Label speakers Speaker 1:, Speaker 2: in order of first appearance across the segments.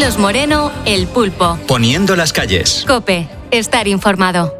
Speaker 1: Carlos Moreno, El Pulpo.
Speaker 2: Poniendo las calles.
Speaker 1: COPE. Estar informado.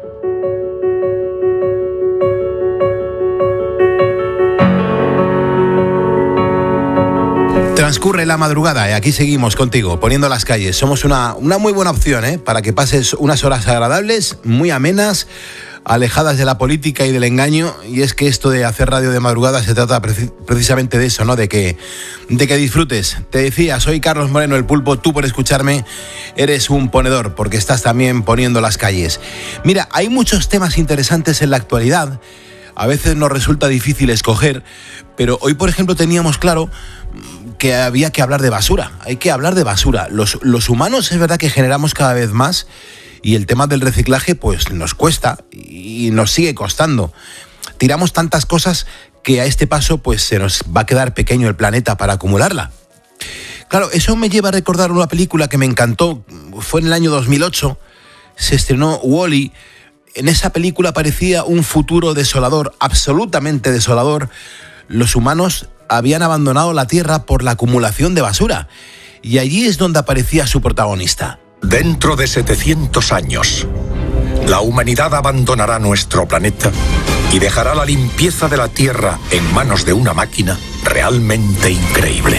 Speaker 3: Transcurre la madrugada y aquí seguimos contigo, poniendo las calles. Somos una muy buena opción, para que pases unas horas agradables, muy amenas, alejadas de la política y del engaño. Y es que esto de hacer radio de madrugada se trata precisamente de eso, ¿no? De que disfrutes. Te decía, soy Carlos Moreno, El Pulpo. Tú, por escucharme, eres un ponedor, porque estás también poniendo las calles. Mira, hay muchos temas interesantes en la actualidad. A veces nos resulta difícil escoger, pero hoy, por ejemplo, teníamos claro que había que hablar de basura. Hay que hablar de basura. Los humanos es verdad que generamos cada vez más, y el tema del reciclaje pues nos cuesta y nos sigue costando. Tiramos tantas cosas que a este paso pues se nos va a quedar pequeño el planeta para acumularla. Claro, eso me lleva a recordar una película que me encantó. Fue en el año 2008, se estrenó Wall-E. En esa película parecía un futuro desolador, absolutamente desolador. Los humanos habían abandonado la Tierra por la acumulación de basura, y allí es donde aparecía su protagonista.
Speaker 4: Dentro de 700 años, la humanidad abandonará nuestro planeta y dejará la limpieza de la Tierra en manos de una máquina realmente increíble.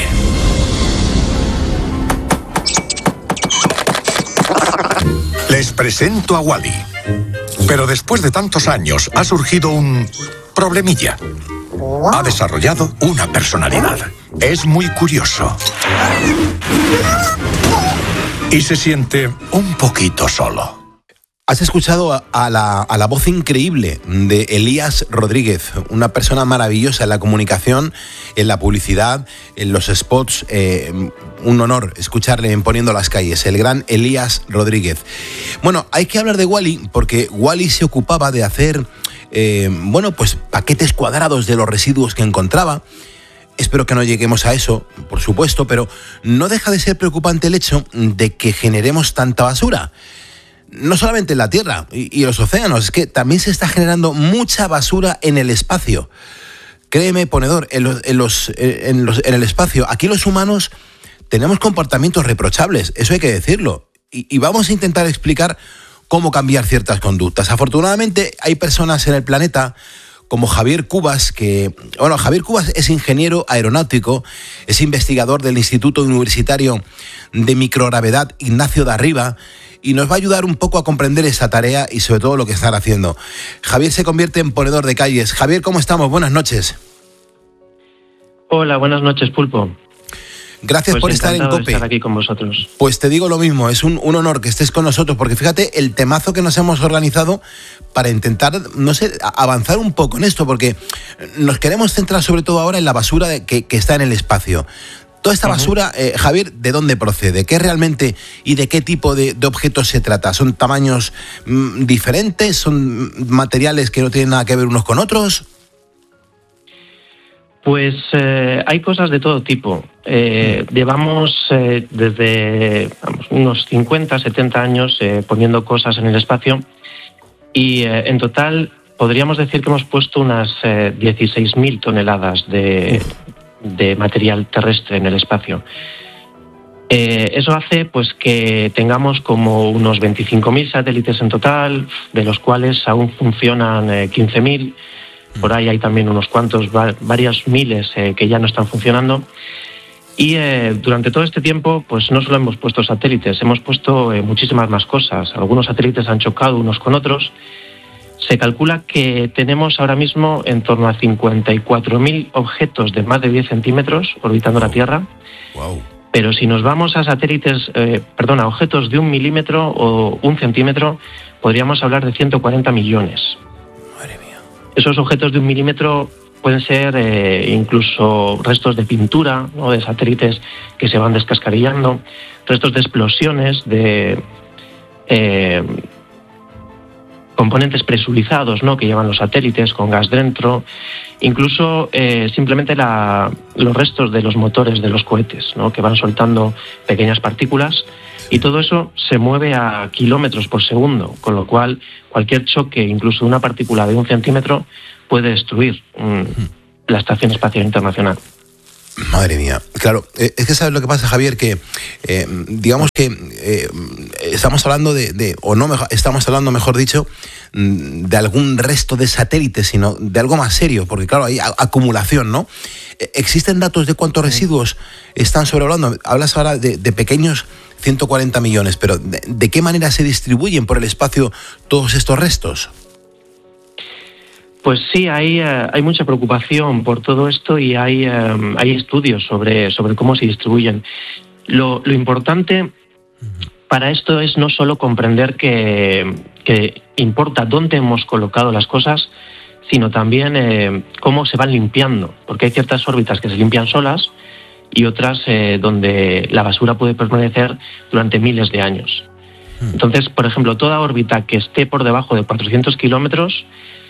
Speaker 4: Les presento a Wall-E. Pero después de tantos años ha surgido un problemilla. Ha desarrollado una personalidad. Es muy curioso. Y se siente un poquito solo.
Speaker 3: Has escuchado a la voz increíble de Elías Rodríguez, una persona maravillosa en la comunicación, en la publicidad, en los spots. Un honor escucharle en Poniendo las calles, el gran Elías Rodríguez. Bueno, hay que hablar de Wall-E porque Wall-E se ocupaba de hacer pues paquetes cuadrados de los residuos que encontraba. Espero que no lleguemos a eso, por supuesto, pero no deja de ser preocupante el hecho de que generemos tanta basura. No solamente en la Tierra y los océanos, es que también se está generando mucha basura en el espacio. Créeme, ponedor, en el espacio, aquí los humanos tenemos comportamientos reprochables, eso hay que decirlo. Y vamos a intentar explicar cómo cambiar ciertas conductas. Afortunadamente hay personas en el planeta como Javier Cubas, Javier Cubas es ingeniero aeronáutico, es investigador del Instituto Universitario de Microgravedad Ignacio de Arriba, y nos va a ayudar un poco a comprender esta tarea y sobre todo lo que están haciendo. Javier se convierte en ponedor de calles. Javier, ¿cómo estamos? Buenas noches.
Speaker 5: Hola, buenas noches, Pulpo.
Speaker 3: Gracias por estar en COPE.
Speaker 5: Estar aquí con vosotros.
Speaker 3: Pues te digo lo mismo, es un honor que estés con nosotros, porque fíjate el temazo que nos hemos organizado para intentar, avanzar un poco en esto, porque nos queremos centrar sobre todo ahora en la basura que está en el espacio. Toda esta basura, Javier, ¿de dónde procede? ¿Qué realmente y de qué tipo de objetos se trata? ¿Son tamaños diferentes? ¿Son materiales que no tienen nada que ver unos con otros?
Speaker 5: Pues hay cosas de todo tipo. Llevamos desde unos 50, 70 años poniendo cosas en el espacio, y en total podríamos decir que hemos puesto unas 16.000 toneladas de material terrestre en el espacio. Eso hace pues que tengamos como unos 25.000 satélites en total, de los cuales aún funcionan 15.000. Por ahí hay también unos cuantos, varios miles que ya no están funcionando. Y durante todo este tiempo, pues no solo hemos puesto satélites, hemos puesto muchísimas más cosas. Algunos satélites han chocado unos con otros. Se calcula que tenemos ahora mismo en torno a 54.000 objetos de más de 10 centímetros orbitando la Tierra.
Speaker 3: Wow.
Speaker 5: Pero si nos vamos a satélites, a objetos de 1 milímetro o 1 centímetro, podríamos hablar de 140 millones.
Speaker 3: Madre mía.
Speaker 5: Esos objetos de 1 milímetro pueden ser incluso restos de pintura, ¿no?, de satélites que se van descascarillando, restos de explosiones, de componentes presurizados, ¿no?, que llevan los satélites con gas dentro, incluso simplemente los restos de los motores de los cohetes, ¿no?, que van soltando pequeñas partículas, y todo eso se mueve a kilómetros por segundo, con lo cual cualquier choque, incluso de una partícula de 1 centímetro, puede destruir la Estación Espacial Internacional.
Speaker 3: Madre mía, claro, es que sabes lo que pasa, Javier, que digamos que estamos hablando estamos hablando, mejor dicho, de algún resto de satélites, sino de algo más serio, porque claro, hay acumulación, ¿no? ¿Existen datos de cuántos residuos están sobrevolando? Hablas ahora de pequeños 140 millones, pero ¿de qué manera se distribuyen por el espacio todos estos restos?
Speaker 5: Pues sí, hay mucha preocupación por todo esto y hay estudios sobre cómo se distribuyen. Lo importante para esto es no solo comprender que importa dónde hemos colocado las cosas, sino también cómo se van limpiando, porque hay ciertas órbitas que se limpian solas y otras donde la basura puede permanecer durante miles de años. Entonces, por ejemplo, toda órbita que esté por debajo de 400 kilómetros,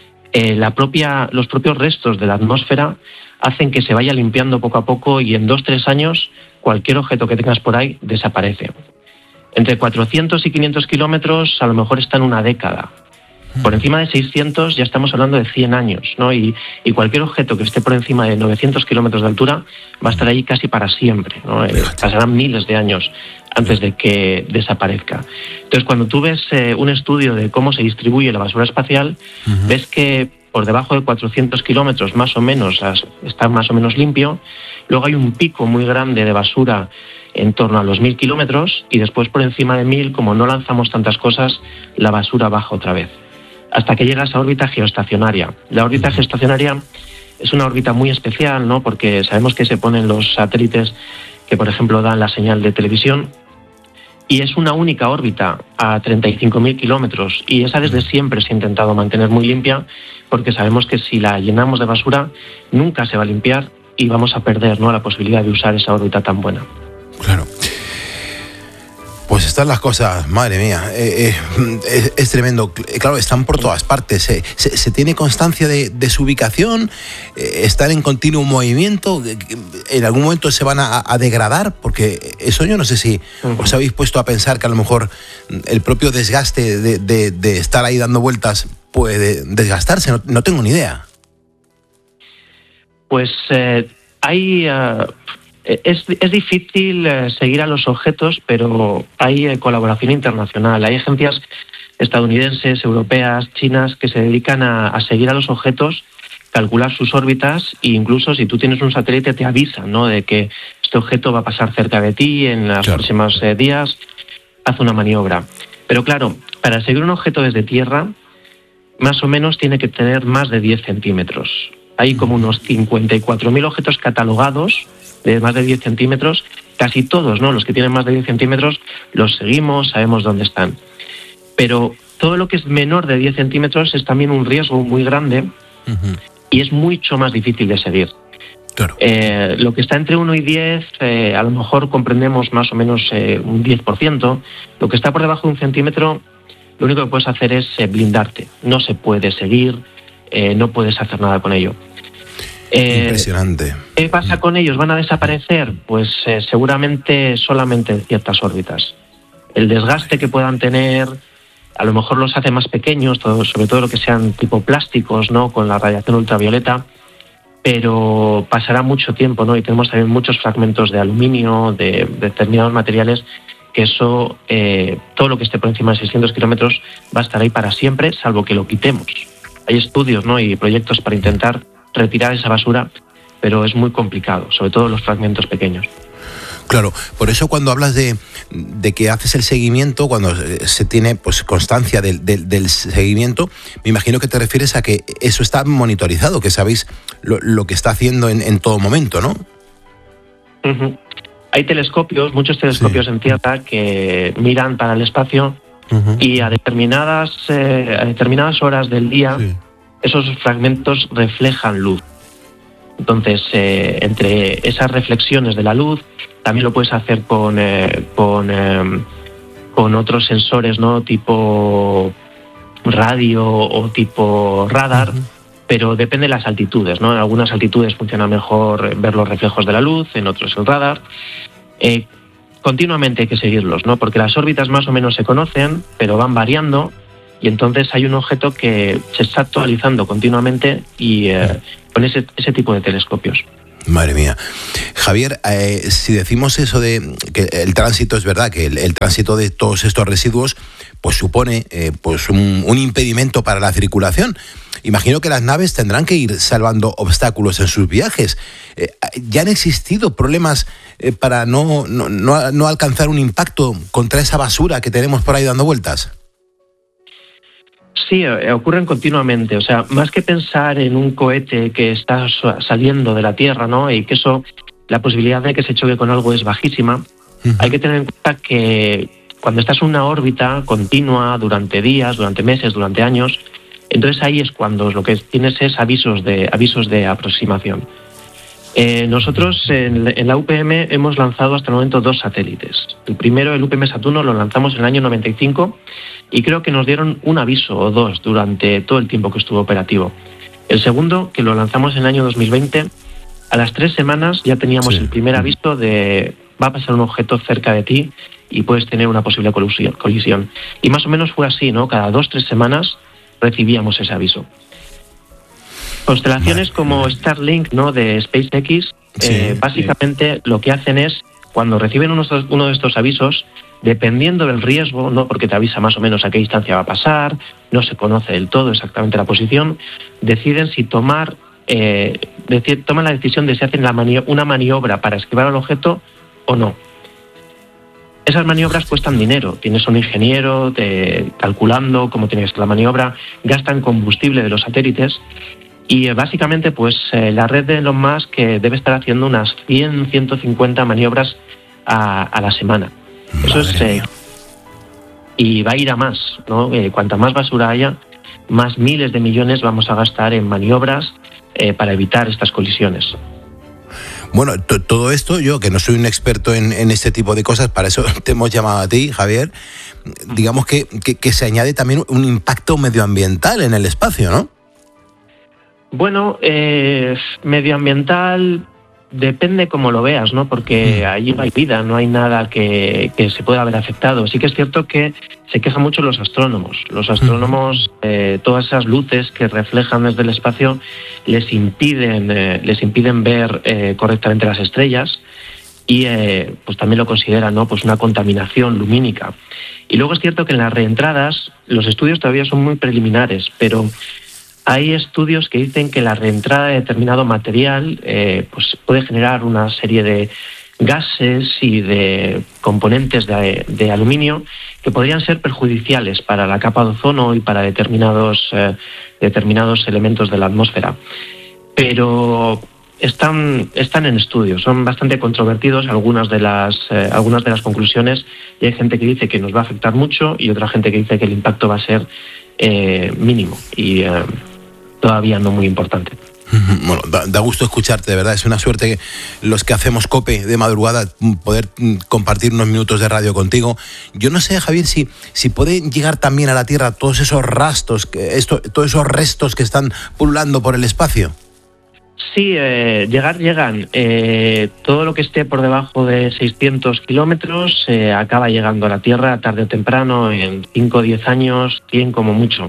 Speaker 5: los propios restos de la atmósfera hacen que se vaya limpiando poco a poco y en 2-3 años cualquier objeto que tengas por ahí desaparece. Entre 400 y 500 kilómetros a lo mejor está en una década. Por encima de 600 ya estamos hablando de 100 años, ¿no? Y cualquier objeto que esté por encima de 900 kilómetros de altura va a estar ahí casi para siempre, ¿no? Pasarán miles de años antes de que desaparezca. Entonces, cuando tú ves un estudio de cómo se distribuye la basura espacial, ves que por debajo de 400 kilómetros más o menos está más o menos limpio. Luego hay un pico muy grande de basura en torno a los 1000 kilómetros y después por encima de 1000, como no lanzamos tantas cosas, la basura baja otra vez, hasta que llegas a órbita geoestacionaria. La órbita geoestacionaria es una órbita muy especial, ¿no? Porque sabemos que se ponen los satélites que, por ejemplo, dan la señal de televisión, y es una única órbita a 35.000 kilómetros, y esa desde siempre se ha intentado mantener muy limpia, porque sabemos que si la llenamos de basura, nunca se va a limpiar y vamos a perder, ¿no?, la posibilidad de usar esa órbita tan buena.
Speaker 3: Claro. Pues están las cosas, madre mía, es tremendo. Claro, están por todas partes. ¿Se tiene constancia de su ubicación? ¿Están en continuo movimiento? ¿En algún momento se van a degradar? Porque eso yo no sé si os habéis puesto a pensar que a lo mejor el propio desgaste de estar ahí dando vueltas puede desgastarse. No tengo ni idea.
Speaker 5: Pues hay... Es difícil seguir a los objetos, pero hay colaboración internacional. Hay agencias estadounidenses, europeas, chinas, que se dedican a seguir a los objetos, calcular sus órbitas e incluso si tú tienes un satélite te avisan, ¿no?, de que este objeto va a pasar cerca de ti en los próximos días, hace una maniobra. Pero claro, para seguir un objeto desde tierra, más o menos tiene que tener más de 10 centímetros. Hay como unos 54.000 objetos catalogados de más de 10 centímetros, casi todos, ¿no?, los que tienen más de 10 centímetros, los seguimos, sabemos dónde están. Pero todo lo que es menor de 10 centímetros es también un riesgo muy grande y es mucho más difícil de seguir. Claro. Lo que está entre 1 y 10, a lo mejor comprendemos más o menos un 10%. Lo que está por debajo de 1 centímetro, lo único que puedes hacer es blindarte. No se puede seguir, no puedes hacer nada con ello.
Speaker 3: Impresionante.
Speaker 5: ¿Qué pasa con ellos? ¿Van a desaparecer? Pues seguramente solamente en ciertas órbitas. El desgaste que puedan tener a lo mejor los hace más pequeños, sobre todo lo que sean tipo plásticos, ¿no?, con la radiación ultravioleta, pero pasará mucho tiempo, ¿no? Y tenemos también muchos fragmentos de aluminio, de determinados materiales, que eso, todo lo que esté por encima de 600 kilómetros va a estar ahí para siempre, salvo que lo quitemos. Hay estudios, ¿no?, y proyectos para intentar retirar esa basura, pero es muy complicado, sobre todo los fragmentos pequeños.
Speaker 3: Claro, por eso cuando hablas de que haces el seguimiento, cuando se tiene pues constancia del seguimiento, me imagino que te refieres a que eso está monitorizado, que sabéis lo que está haciendo en todo momento, ¿no?
Speaker 5: Hay telescopios, muchos telescopios en tierra que miran para el espacio y a determinadas horas del día esos fragmentos reflejan luz. Entonces, entre esas reflexiones de la luz, también lo puedes hacer con otros sensores, ¿no?, tipo radio o tipo radar, pero depende de las altitudes, ¿no? En algunas altitudes funciona mejor ver los reflejos de la luz, en otros el radar. Continuamente hay que seguirlos, ¿no?, porque las órbitas más o menos se conocen, pero van variando. Y entonces hay un objeto que se está actualizando continuamente y con ese tipo de telescopios.
Speaker 3: Madre mía. Javier, si decimos eso de que el tránsito, es verdad que el tránsito de todos estos residuos pues supone pues un impedimento para la circulación. Imagino que las naves tendrán que ir salvando obstáculos en sus viajes. ¿Ya han existido problemas para no alcanzar un impacto contra esa basura que tenemos por ahí dando vueltas?
Speaker 5: Sí, ocurren continuamente. O sea, más que pensar en un cohete que está saliendo de la Tierra, ¿no? Y que eso, la posibilidad de que se choque con algo es bajísima, hay que tener en cuenta que cuando estás en una órbita continua durante días, durante meses, durante años, entonces ahí es cuando lo que tienes es avisos de aproximación. Nosotros en la UPM hemos lanzado hasta el momento 2 satélites. El primero, el UPM Saturno, lo lanzamos en el año 95 y creo que nos dieron un aviso o 2 durante todo el tiempo que estuvo operativo. El segundo, que lo lanzamos en el año 2020, a las 3 semanas ya teníamos el primer aviso de va a pasar un objeto cerca de ti y puedes tener una posible colisión. Y más o menos fue así, ¿no? Cada 2-3 semanas recibíamos ese aviso. Constelaciones como Starlink, ¿no?, de SpaceX, básicamente lo que hacen es, cuando reciben uno de estos avisos, dependiendo del riesgo, ¿no?, porque te avisa más o menos a qué distancia va a pasar, no se conoce del todo exactamente la posición, deciden si toman la decisión de si hacen una maniobra para esquivar al objeto o no. Esas maniobras cuestan dinero. Tienes un ingeniero calculando cómo tiene que ser la maniobra, gastan combustible de los satélites y básicamente pues la red de Elon Musk que debe estar haciendo unas 100-150 maniobras a la semana. Eso es y va a ir a más, ¿no? Cuanta más basura haya, más miles de millones vamos a gastar en maniobras para evitar estas colisiones.
Speaker 3: Bueno, todo esto, yo que no soy un experto en este tipo de cosas, para eso te hemos llamado a ti, Javier, digamos que se añade también un impacto medioambiental en el espacio, ¿no?
Speaker 5: Bueno, medioambiental depende cómo lo veas, ¿no? Porque allí no hay vida, no hay nada que se pueda haber afectado. Sí que es cierto que se quejan mucho los astrónomos. Los astrónomos, todas esas luces que reflejan desde el espacio les impiden ver correctamente las estrellas y pues también lo consideran, ¿no?, pues una contaminación lumínica. Y luego es cierto que en las reentradas los estudios todavía son muy preliminares, pero hay estudios que dicen que la reentrada de determinado material pues puede generar una serie de gases y de componentes de aluminio que podrían ser perjudiciales para la capa de ozono y para determinados elementos de la atmósfera. Pero están en estudio, son bastante controvertidos algunas de las conclusiones, y hay gente que dice que nos va a afectar mucho y otra gente que dice que el impacto va a ser mínimo y todavía no muy importante.
Speaker 3: Bueno, da gusto escucharte, de verdad, es una suerte que los que hacemos COPE de madrugada poder compartir unos minutos de radio contigo. Yo no sé, Javier, si pueden llegar también a la Tierra todos esos rastros, todos esos restos que están pululando por el espacio.
Speaker 5: Sí, llegan. Todo lo que esté por debajo de 600 kilómetros acaba llegando a la Tierra tarde o temprano, en 5 o 10 años, 100 como mucho.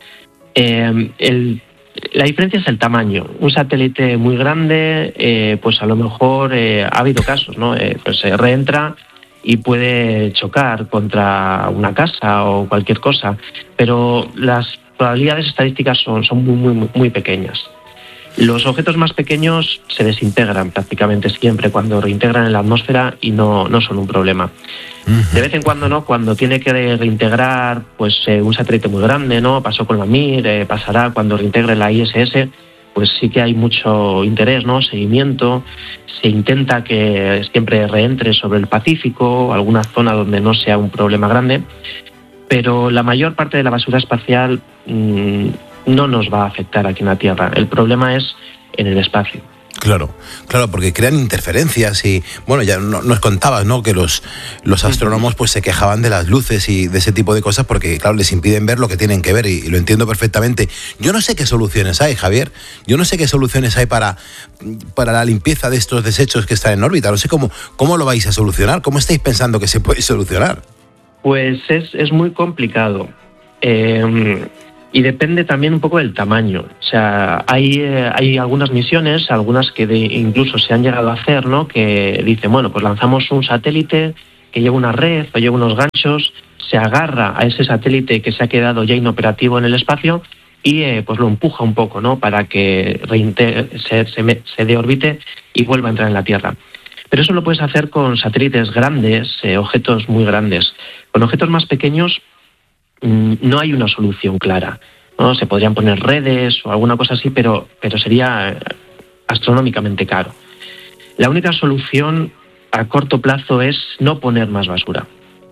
Speaker 5: La diferencia es el tamaño. Un satélite muy grande, pues a lo mejor ha habido casos, ¿no? Pues reentra y puede chocar contra una casa o cualquier cosa, pero las probabilidades estadísticas son muy, muy pequeñas. Los objetos más pequeños se desintegran prácticamente siempre cuando reintegran en la atmósfera y no son un problema. De vez en cuando, ¿no?, cuando tiene que reintegrar pues un satélite muy grande, ¿no?, pasó con la Mir, pasará cuando reintegre la ISS, pues sí que hay mucho interés, ¿no?, seguimiento. Se intenta que siempre reentre sobre el Pacífico, alguna zona donde no sea un problema grande, pero la mayor parte de la basura espacial no nos va a afectar aquí en la Tierra. El problema es en el espacio.
Speaker 3: Claro, porque crean interferencias y, bueno, ya nos contabas, ¿no?, que los astrónomos pues se quejaban de las luces y de ese tipo de cosas porque, claro, les impiden ver lo que tienen que ver y lo entiendo perfectamente. Yo no sé qué soluciones hay, Javier. Yo no sé qué soluciones hay para la limpieza de estos desechos que están en órbita. No sé cómo lo vais a solucionar. ¿Cómo estáis pensando que se puede solucionar?
Speaker 5: Pues es muy complicado. Y depende también un poco del tamaño. O sea, hay algunas misiones, algunas que incluso se han llegado a hacer, ¿no? Que dicen, bueno, pues lanzamos un satélite que lleva una red o lleva unos ganchos, se agarra a ese satélite que se ha quedado ya inoperativo en el espacio y pues lo empuja un poco, ¿no? Para que se deorbite y vuelva a entrar en la Tierra. Pero eso lo puedes hacer con satélites grandes, objetos muy grandes. Con objetos más pequeños no hay una solución clara, ¿no? Se podrían poner redes o alguna cosa así, pero sería astronómicamente caro. La única solución a corto plazo es no poner más basura.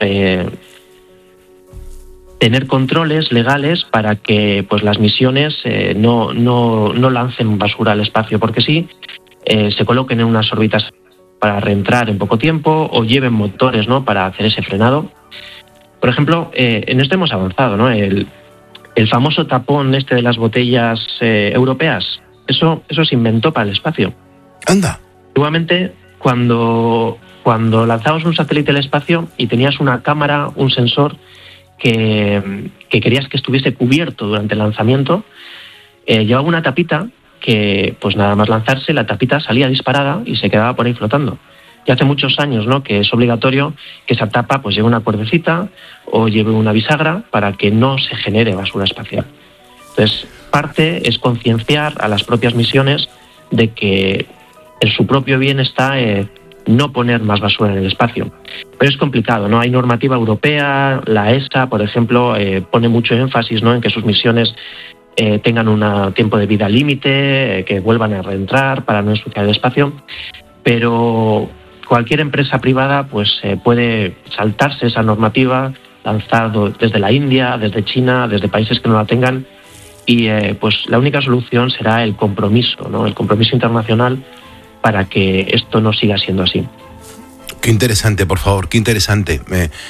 Speaker 5: Tener controles legales para que pues las misiones no lancen basura al espacio, porque sí, se coloquen en unas órbitas para reentrar en poco tiempo o lleven motores, ¿no? Para hacer ese frenado. Por ejemplo, en esto hemos avanzado, ¿no? El famoso tapón este de las botellas europeas, eso se inventó para el espacio.
Speaker 3: ¡Anda!
Speaker 5: Igualmente, cuando lanzabas un satélite al espacio y tenías una cámara, un sensor que querías que estuviese cubierto durante el lanzamiento, llevaba una tapita que, pues nada más lanzarse, la tapita salía disparada y se quedaba por ahí flotando. Y hace muchos años, ¿no? Que es obligatorio que esa tapa pues lleve una cuerdecita o lleve una bisagra para que no se genere basura espacial. Entonces, parte es concienciar a las propias misiones de que en su propio bien está no poner más basura en el espacio. Pero es complicado, ¿no? Hay normativa europea, la ESA, por ejemplo, pone mucho énfasis, ¿no? En que sus misiones tengan un tiempo de vida límite, que vuelvan a reentrar para no ensuciar el espacio, pero cualquier empresa privada pues puede saltarse esa normativa, lanzar desde la India, desde China, desde países que no la tengan, y pues la única solución será el compromiso, ¿no? El compromiso internacional para que esto no siga siendo así.
Speaker 3: Qué interesante, por favor, qué interesante.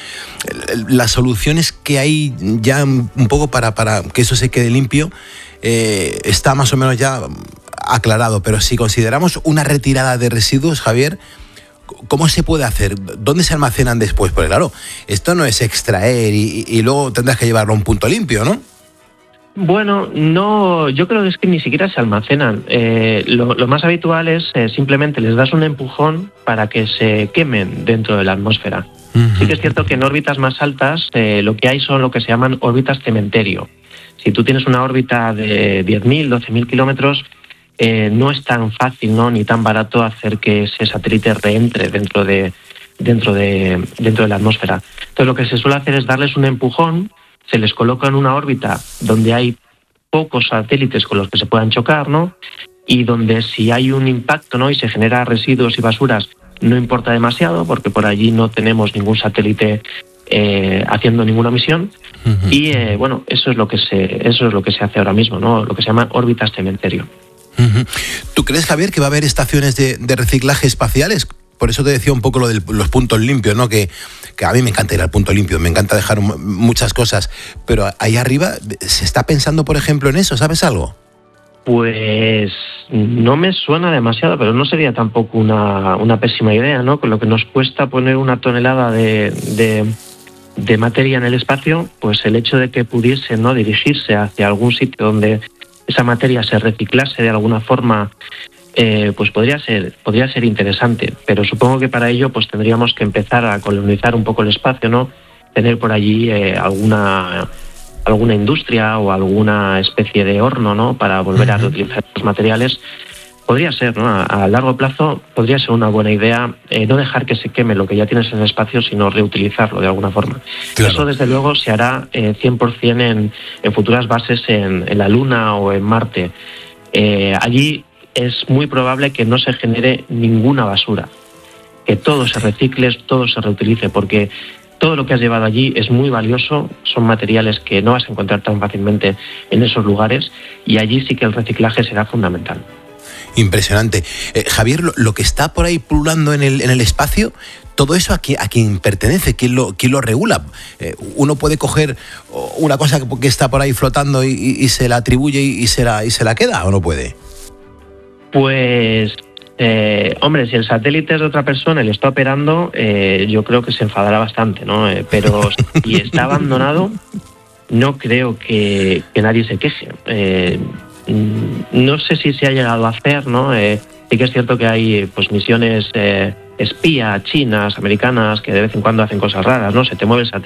Speaker 3: Las soluciones que hay ya un poco para que eso se quede limpio está más o menos ya aclarado, pero si consideramos una retirada de residuos, Javier, ¿cómo se puede hacer? ¿Dónde se almacenan después? Porque claro, esto no es extraer y luego tendrás que llevarlo a un punto limpio, ¿no?
Speaker 5: Bueno, no, yo creo que es que ni siquiera se almacenan. Lo más habitual es simplemente les das un empujón para que se quemen dentro de la atmósfera. Uh-huh. Sí que es cierto que en órbitas más altas lo que hay son lo que se llaman órbitas cementerio. Si tú tienes una órbita de 10.000, 12.000 kilómetros, no es tan fácil, ¿no? Ni tan barato hacer que ese satélite reentre dentro de la atmósfera. Entonces lo que se suele hacer es darles un empujón, se les coloca en una órbita donde hay pocos satélites con los que se puedan chocar, ¿no? Y donde si hay un impacto, ¿no? Y se genera residuos y basuras, no importa demasiado porque por allí no tenemos ningún satélite haciendo ninguna misión. Uh-huh. Y bueno, eso es lo que se hace ahora mismo, ¿no? Lo que se llama órbitas cementerio.
Speaker 3: Uh-huh. ¿Tú crees, Javier, que va a haber estaciones de reciclaje espaciales? Por eso te decía un poco lo de los puntos limpios, ¿no? Que a mí me encanta ir al punto limpio, me encanta dejar muchas cosas, pero ahí arriba se está pensando, por ejemplo, en eso, ¿sabes algo?
Speaker 5: Pues no me suena demasiado, pero no sería tampoco una pésima idea, ¿no? Con lo que nos cuesta poner una tonelada de materia en el espacio, pues el hecho de que pudiese, ¿no? Dirigirse hacia algún sitio donde esa materia se reciclase de alguna forma, pues podría ser interesante, pero supongo que para ello pues tendríamos que empezar a colonizar un poco el espacio, ¿no? Tener por allí alguna industria o alguna especie de horno, ¿no? Para volver a reutilizar los materiales. Podría ser, ¿no? A largo plazo podría ser una buena idea no dejar que se queme lo que ya tienes en el espacio, sino reutilizarlo de alguna forma. Claro. Eso desde luego se hará 100% en futuras bases en la Luna o en Marte. Allí es muy probable que no se genere ninguna basura, que todo se recicle, todo se reutilice, porque todo lo que has llevado allí es muy valioso, son materiales que no vas a encontrar tan fácilmente en esos lugares, y allí sí que el reciclaje será fundamental.
Speaker 3: Impresionante. Javier, lo que está por ahí pululando en el espacio, todo eso a quién pertenece, quién lo regula. Uno puede coger una cosa que está por ahí flotando y se la atribuye y se la queda, ¿o no puede?
Speaker 5: Pues, hombre, si el satélite es de otra persona y le está operando, yo creo que se enfadará bastante, ¿no? Pero si está abandonado, no creo que nadie se queje. No sé si se ha llegado a hacer, ¿no? Sí que es cierto que hay pues misiones espía chinas, americanas, que de vez en cuando hacen cosas raras, ¿no? Se te mueve el satélite